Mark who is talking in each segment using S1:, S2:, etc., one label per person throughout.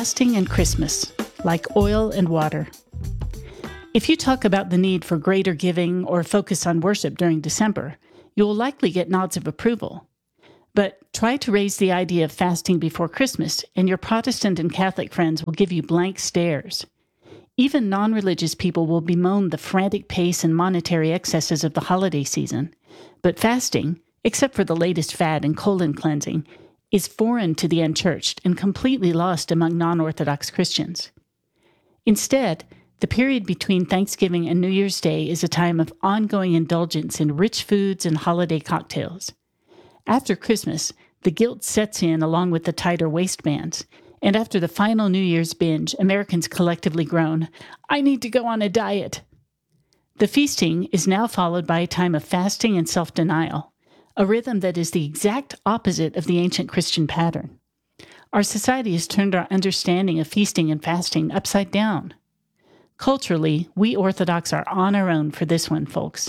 S1: Fasting and Christmas, like oil and water. If you talk about the need for greater giving or focus on worship during December, you will likely get nods of approval. But try to raise the idea of fasting before Christmas, and your Protestant and Catholic friends will give you blank stares. Even non-religious people will bemoan the frantic pace and monetary excesses of the holiday season. But fasting, except for the latest fad in colon cleansing, is foreign to the unchurched and completely lost among non-Orthodox Christians. Instead, the period between Thanksgiving and New Year's Day is a time of ongoing indulgence in rich foods and holiday cocktails. After Christmas, the guilt sets in along with the tighter waistbands, and after the final New Year's binge, Americans collectively groan, "I need to go on a diet." The feasting is now followed by a time of fasting and self-denial, a rhythm that is the exact opposite of the ancient Christian pattern. Our society has turned our understanding of feasting and fasting upside down. Culturally, we Orthodox are on our own for this one, folks.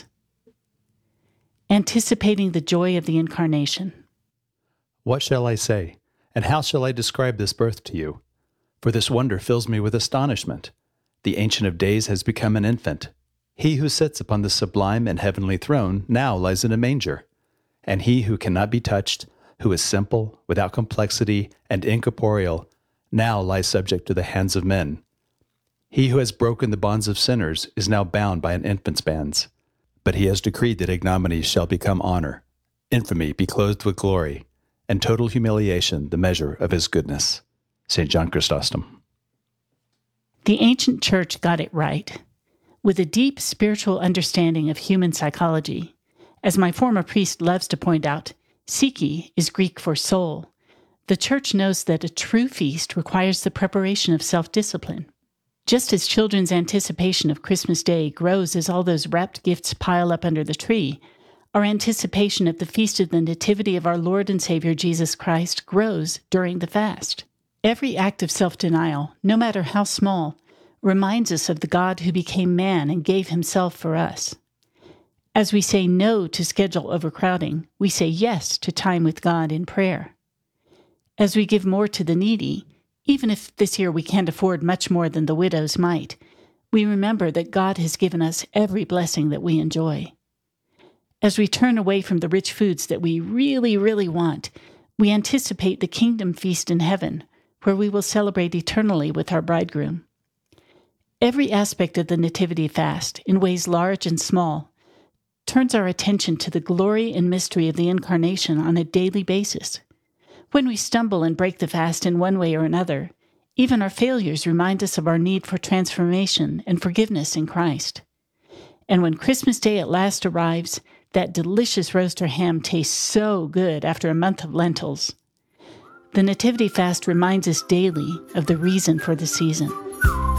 S1: Anticipating the joy of the Incarnation.
S2: What shall I say, and how shall I describe this birth to you? For this wonder fills me with astonishment. The Ancient of Days has become an infant. He who sits upon the sublime and heavenly throne now lies in a manger. And he who cannot be touched, who is simple, without complexity, and incorporeal, now lies subject to the hands of men. He who has broken the bonds of sinners is now bound by an infant's bands. But he has decreed that ignominy shall become honor, infamy be clothed with glory, and total humiliation the measure of his goodness. St. John Chrysostom.
S1: The ancient church got it right. With a deep spiritual understanding of human psychology, as my former priest loves to point out, psyche is Greek for soul. The church knows that a true feast requires the preparation of self-discipline. Just as children's anticipation of Christmas Day grows as all those wrapped gifts pile up under the tree, our anticipation of the feast of the Nativity of our Lord and Savior Jesus Christ grows during the fast. Every act of self-denial, no matter how small, reminds us of the God who became man and gave himself for us. As we say no to schedule overcrowding, we say yes to time with God in prayer. As we give more to the needy, even if this year we can't afford much more than the widow's mite, we remember that God has given us every blessing that we enjoy. As we turn away from the rich foods that we really, really want, we anticipate the kingdom feast in heaven, where we will celebrate eternally with our bridegroom. Every aspect of the Nativity fast, in ways large and small, turns our attention to the glory and mystery of the Incarnation on a daily basis. When we stumble and break the fast in one way or another, even our failures remind us of our need for transformation and forgiveness in Christ. And when Christmas Day at last arrives, that delicious roaster ham tastes so good after a month of lentils. The Nativity fast reminds us daily of the reason for the season.